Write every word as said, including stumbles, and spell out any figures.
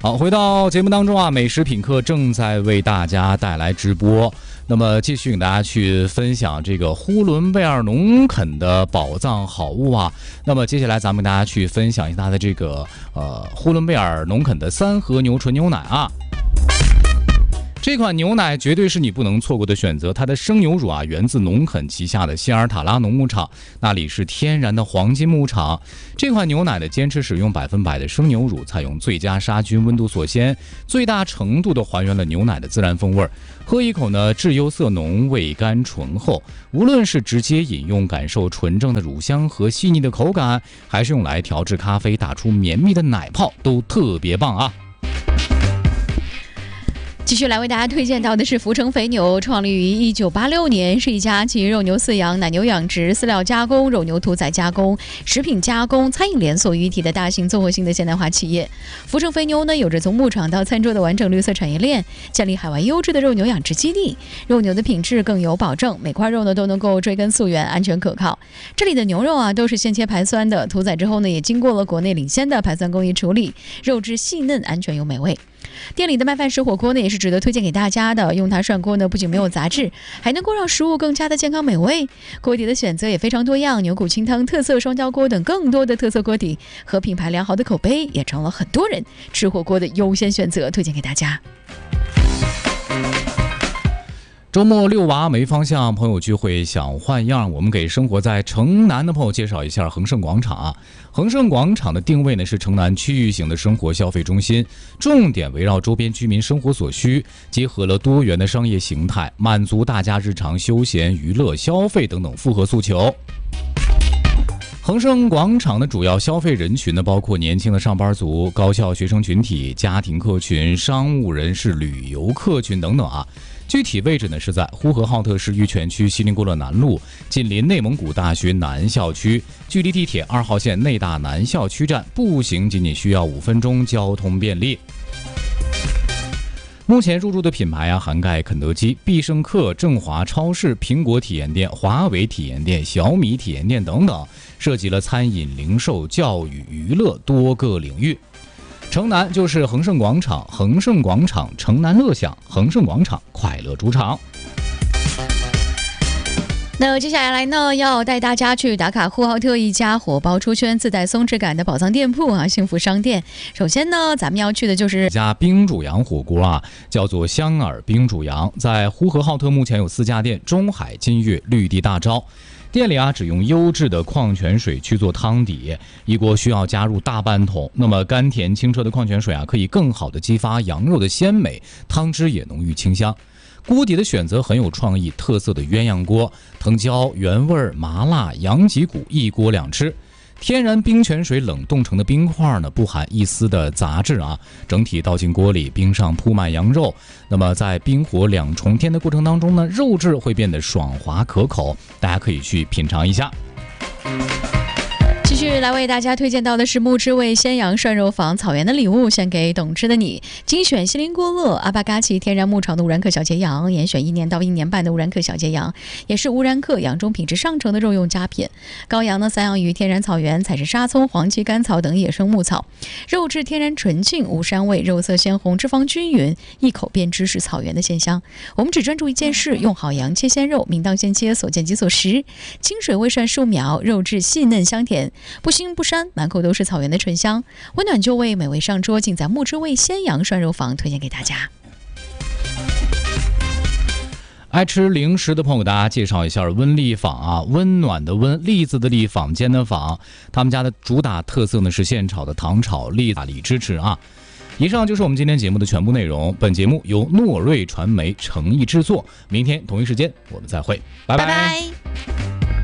好，回到节目当中啊，美食品客正在为大家带来直播。那么继续给大家去分享这个呼伦贝尔农垦的宝藏好物啊。那么接下来咱们跟大家去分享一下它的这个呃呼伦贝尔农垦的三和牛纯牛奶啊。这款牛奶绝对是你不能错过的选择，它的生牛乳啊源自农垦旗下的希尔塔拉农牧场，那里是天然的黄金牧场。这款牛奶的坚持使用百分百的生牛乳，采用最佳杀菌温度锁鲜，最大程度的还原了牛奶的自然风味。喝一口呢，质优色浓，味甘醇厚。无论是直接饮用感受纯正的乳香和细腻的口感，还是用来调制咖啡打出绵密的奶泡，都特别棒啊。 继续来为大家推荐到的是福成肥牛，创立于一九八六年，是一家集肉牛饲养、奶牛养殖、饲料加工、肉牛屠宰加工、食品加工、餐饮连锁于一体的大型综合性的现代化企业。福成肥牛呢，有着从牧场到餐桌的完整绿色产业链，建立海外优质的肉牛养殖基地，肉牛的品质更有保证，每块肉呢都能够追根溯源，安全可靠。这里的牛肉啊都是现切排酸的，屠宰之后呢也经过了国内领先的排酸工艺处理，肉质细嫩、安全又美味。店里的麦饭石火锅呢，也是值得推荐给大家的。用它涮锅呢，不仅没有杂质，还能够让食物更加的健康美味。锅底的选择也非常多样，牛骨清汤、特色双椒锅等更多的特色锅底和品牌良好的口碑，也成了很多人吃火锅的优先选择，推荐给大家。 周末遛娃没方向，朋友聚会想换样，我们给生活在城南的朋友介绍一下恒盛广场啊。恒盛广场的定位呢是城南区域型的生活消费中心，重点围绕周边居民生活所需，结合了多元的商业形态，满足大家日常休闲、娱乐、消费等等复合诉求。恒盛广场的主要消费人群呢，包括年轻的上班族、高校学生群体、家庭客群、商务人士、旅游客群等等啊。具体位置呢是在呼和浩特市玉泉区锡林郭勒南路，紧邻内蒙古大学南校区，距离地铁二号线内大南校区站步行仅仅需要五分钟，交通便利。目前入驻的品牌啊，涵盖肯德基、必胜客、正华超市、苹果体验店、华为体验店、小米体验店等等，涉及了餐饮、零售、教育、娱乐多个领域。城南就是恒盛广场，恒盛广场城南乐享，恒盛广场快乐主场。 那接下来呢，要带大家去打卡呼和浩特一家火爆出圈、自带松弛感的宝藏店铺啊，幸福商店。首先呢，咱们要去的就是一家冰煮羊火锅啊，叫做香饵冰煮羊，在呼和浩特目前有四家店，中海、金悦、绿地、大招。店里啊，只用优质的矿泉水去做汤底，一锅需要加入大半桶。那么甘甜清澈的矿泉水啊，可以更好的激发羊肉的鲜美，汤汁也浓郁清香。锅底的选择很有创意，特色的鸳鸯锅，藤椒、原味、麻辣、羊脊骨一锅两吃。天然冰泉水冷冻成的冰块呢，不含一丝的杂质啊，整体倒进锅里，冰上铺满羊肉。那么在冰火两重天的过程当中呢，肉质会变得爽滑可口，大家可以去品尝一下。 继续来为大家推荐到的是木之味鲜羊涮肉坊，草原的礼物献给懂吃的你。精选锡林郭勒阿巴嘎奇天然牧场的乌兰克小节羊，严选一年到一年半的乌兰克小节羊，也是乌兰克羊中品质上乘的肉用佳品。羔羊呢，散养于天然草原，采食沙葱、黄芪、甘草等野生牧草，肉质天然纯净，无膻味，肉色鲜红，脂肪均匀，一口便知是草原的鲜香。我们只专注一件事，用好羊切鲜肉，明当鲜切，所见即所食。清水微涮数秒，肉质细嫩香甜，不腥不膻，满口都是草原的醇香，温暖就味，美味上桌，尽在木之味鲜羊涮肉坊，推荐给大家。 爱吃零食的朋友，给大家介绍一下温丽坊啊，温暖的温，栗子的栗，坊间的坊，他们家的主打特色呢是现炒的糖炒栗子，大力支持啊！以上就是我们今天节目的全部内容，本节目由诺瑞传媒诚意制作，明天同一时间我们再会，拜拜。 拜拜。